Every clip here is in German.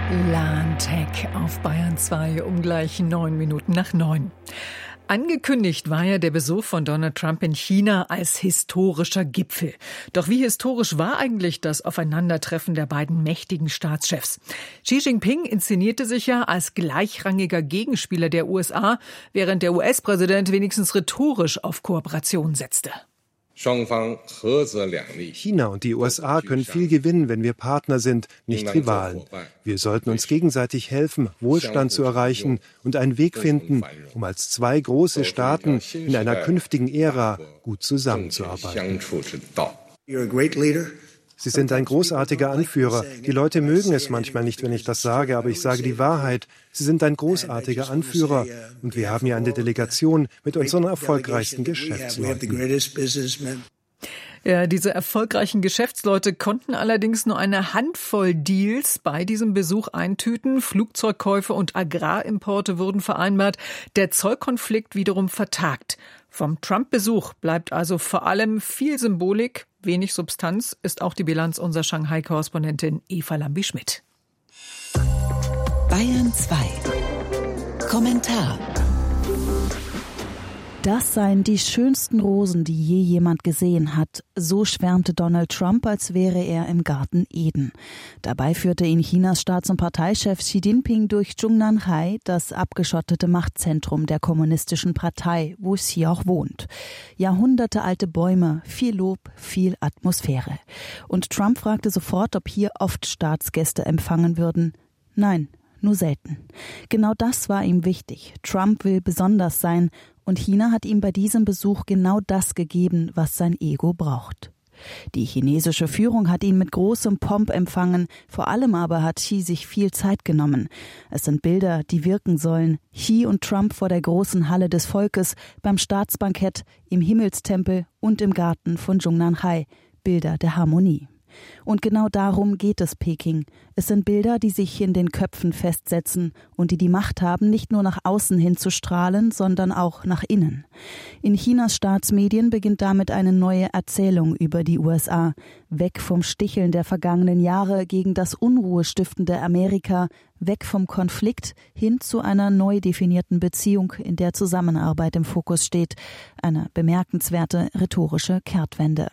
Lahntech auf Bayern 2 um gleich 9:09. Angekündigt war ja der Besuch von Donald Trump in China als historischer Gipfel. Doch wie historisch war eigentlich das Aufeinandertreffen der beiden mächtigen Staatschefs? Xi Jinping inszenierte sich ja als gleichrangiger Gegenspieler der USA, während der US-Präsident wenigstens rhetorisch auf Kooperation setzte. China und die USA können viel gewinnen, wenn wir Partner sind, nicht Rivalen. Wir sollten uns gegenseitig helfen, Wohlstand zu erreichen und einen Weg finden, um als zwei große Staaten in einer künftigen Ära gut zusammenzuarbeiten. Sie sind ein großartiger Anführer. Die Leute mögen es manchmal nicht, wenn ich das sage, aber ich sage die Wahrheit. Sie sind ein großartiger Anführer. Und wir haben hier eine Delegation mit unseren erfolgreichsten Geschäftsleuten. Ja, diese erfolgreichen Geschäftsleute konnten allerdings nur eine Handvoll Deals bei diesem Besuch eintüten. Flugzeugkäufe und Agrarimporte wurden vereinbart. Der Zollkonflikt wiederum vertagt. Vom Trump-Besuch bleibt also vor allem viel Symbolik, wenig Substanz, ist auch die Bilanz unserer Shanghai-Korrespondentin Eva Lambi-Schmidt. Bayern 2. Kommentar. Das seien die schönsten Rosen, die je jemand gesehen hat. So schwärmte Donald Trump, als wäre er im Garten Eden. Dabei führte ihn Chinas Staats- und Parteichef Xi Jinping durch Zhongnanhai, das abgeschottete Machtzentrum der kommunistischen Partei, wo Xi auch wohnt. Jahrhundertealte Bäume, viel Lob, viel Atmosphäre. Und Trump fragte sofort, ob hier oft Staatsgäste empfangen würden. Nein, nur selten. Genau das war ihm wichtig. Trump will besonders sein. Und China hat ihm bei diesem Besuch genau das gegeben, was sein Ego braucht. Die chinesische Führung hat ihn mit großem Pomp empfangen, vor allem aber hat Xi sich viel Zeit genommen. Es sind Bilder, die wirken sollen. Xi und Trump vor der großen Halle des Volkes, beim Staatsbankett, im Himmelstempel und im Garten von Zhongnanhai. Bilder der Harmonie. Und genau darum geht es Peking. Es sind Bilder, die sich in den Köpfen festsetzen und die Macht haben, nicht nur nach außen hin zu strahlen, sondern auch nach innen. In Chinas Staatsmedien beginnt damit eine neue Erzählung über die USA. Weg vom Sticheln der vergangenen Jahre gegen das unruhestiftende Amerika, weg vom Konflikt hin zu einer neu definierten Beziehung, in der Zusammenarbeit im Fokus steht. Eine bemerkenswerte rhetorische Kehrtwende.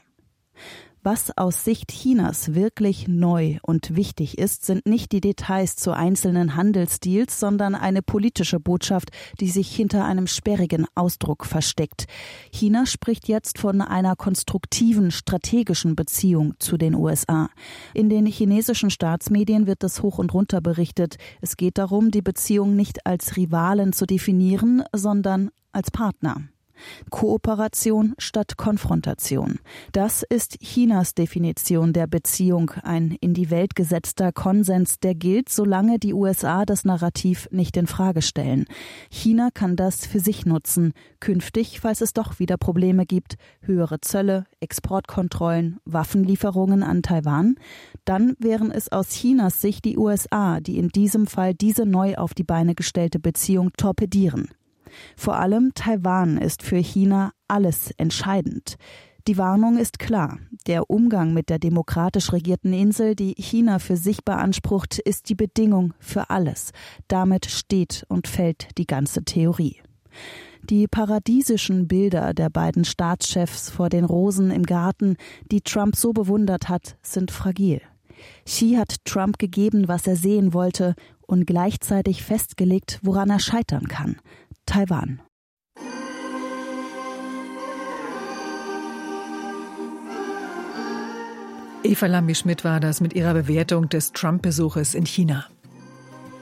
Was aus Sicht Chinas wirklich neu und wichtig ist, sind nicht die Details zu einzelnen Handelsdeals, sondern eine politische Botschaft, die sich hinter einem sperrigen Ausdruck versteckt. China spricht jetzt von einer konstruktiven, strategischen Beziehung zu den USA. In den chinesischen Staatsmedien wird es hoch und runter berichtet. Es geht darum, die Beziehung nicht als Rivalen zu definieren, sondern als Partner. Kooperation statt Konfrontation. Das ist Chinas Definition der Beziehung, ein in die Welt gesetzter Konsens, der gilt, solange die USA das Narrativ nicht in Frage stellen. China kann das für sich nutzen, künftig, falls es doch wieder Probleme gibt, höhere Zölle, Exportkontrollen, Waffenlieferungen an Taiwan. Dann wären es aus Chinas Sicht die USA, die in diesem Fall diese neu auf die Beine gestellte Beziehung torpedieren. Vor allem Taiwan ist für China alles entscheidend. Die Warnung ist klar. Der Umgang mit der demokratisch regierten Insel, die China für sich beansprucht, ist die Bedingung für alles. Damit steht und fällt die ganze Theorie. Die paradiesischen Bilder der beiden Staatschefs vor den Rosen im Garten, die Trump so bewundert hat, sind fragil. Xi hat Trump gegeben, was er sehen wollte, und gleichzeitig festgelegt, woran er scheitern kann. Taiwan. Eva Lambi-Schmidt war das mit ihrer Bewertung des Trump-Besuches in China.